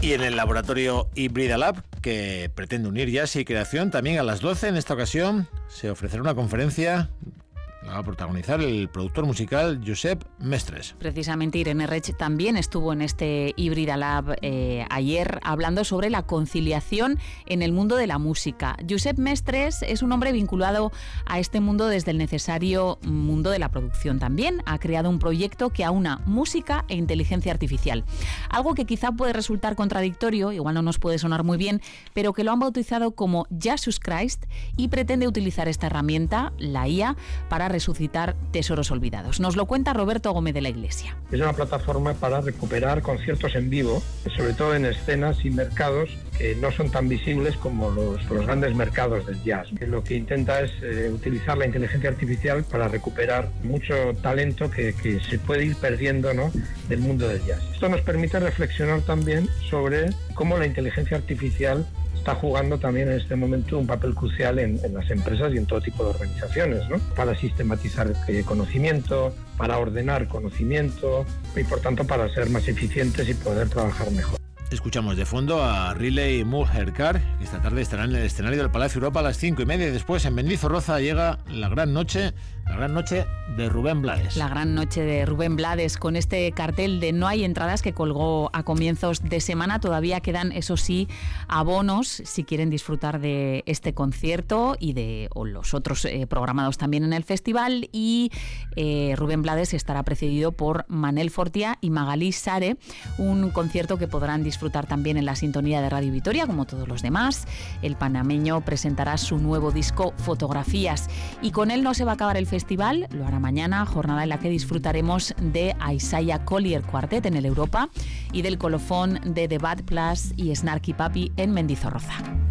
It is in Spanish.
Y en el laboratorio Híbrida Lab, que pretende unir jazz y creación, también a las 12 en esta ocasión se ofrecerá una conferencia. La va a protagonizar el productor musical Josep Mestres. Precisamente Irene Rech también estuvo en este Híbrida Lab ayer hablando sobre la conciliación en el mundo de la música. Josep Mestres es un hombre vinculado a este mundo desde el necesario mundo de la producción también. Ha creado un proyecto que aúna música e inteligencia artificial. Algo que quizá puede resultar contradictorio, igual no nos puede sonar muy bien, pero que lo han bautizado como Jesus Christ y pretende utilizar esta herramienta, la IA, para resucitar tesoros olvidados. Nos lo cuenta Roberto Gómez de la Iglesia. Es una plataforma para recuperar conciertos en vivo, sobre todo en escenas y mercados que no son tan visibles como los grandes mercados del jazz. Lo que intenta es utilizar la inteligencia artificial para recuperar mucho talento que se puede ir perdiendo, ¿no?, del mundo del jazz. Esto nos permite reflexionar también sobre cómo la inteligencia artificial está jugando también en este momento un papel crucial en las empresas y en todo tipo de organizaciones, ¿no?, para sistematizar conocimiento, para ordenar conocimiento y por tanto para ser más eficientes y poder trabajar mejor. Escuchamos de fondo a Riley Mulherkar, que esta tarde estará en el escenario del Palacio Europa a las 5:30 y después en Mendizorroza llega la gran noche de Rubén Blades. La gran noche de Rubén Blades con este cartel de No hay entradas que colgó a comienzos de semana. Todavía quedan, eso sí, abonos si quieren disfrutar de este concierto y de los otros programados también en el festival. Y Rubén Blades estará precedido por Manel Fortià y Magalí Sare, un concierto que podrán disfrutar también en la sintonía de Radio Vitoria, como todos los demás. El panameño presentará su nuevo disco Fotografías y con él no se va a acabar el festival, lo hará mañana, jornada en la que disfrutaremos de Isaiah Collier Quartet en el Europa y del colofón de The Bad Plus y Snarky Puppy en Mendizorroza.